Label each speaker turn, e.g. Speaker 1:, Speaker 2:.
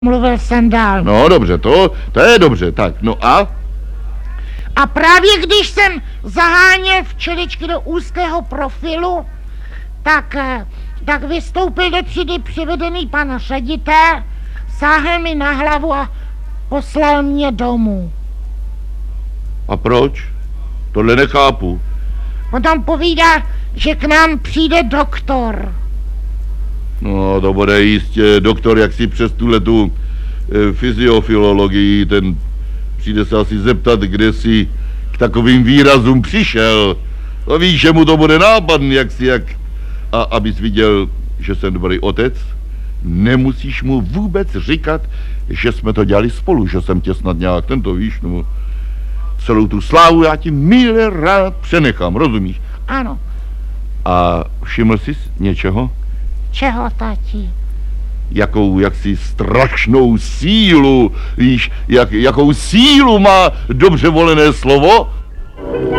Speaker 1: Mluvil jsem dál.
Speaker 2: No dobře, to je dobře, tak, no a?
Speaker 1: A právě když jsem zaháněl včeličky do úzkého profilu, tak vystoupil do třídy přivedený pan ředitel, sáhl mi na hlavu a poslal mě domů.
Speaker 2: A proč? Tohle nechápu.
Speaker 1: Potom povídá, že k nám přijde doktor.
Speaker 2: No, to bude jistě doktor, jak si přes tuhletu fyziofilologii, ten přijde se asi zeptat, kde si k takovým výrazům přišel. To víš, že mu to bude nápadný, a abys viděl, že jsem dobrý otec, nemusíš mu vůbec říkat, že jsme to dělali spolu, že jsem tě snad nějak, tento víš, no, celou tu slávu já ti mile rád přenechám, rozumíš?
Speaker 1: Ano.
Speaker 2: A všiml jsi něčeho?
Speaker 1: Čeho, tati?
Speaker 2: Jaksi strašnou sílu, víš, jakou sílu má dobře volené slovo?